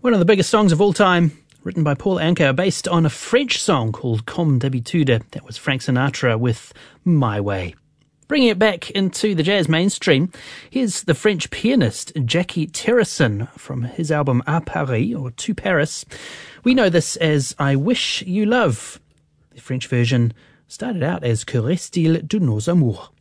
One of the biggest songs of all time, written by Paul Anka, based on a French song called Comme d'habitude. That was Frank Sinatra with My Way. Bringing it back into the jazz mainstream, here's the French pianist Jackie Terrasson from his album À Paris, or To Paris. We know this as I Wish You Love. The French version started out as Que reste-t-il de nos amours?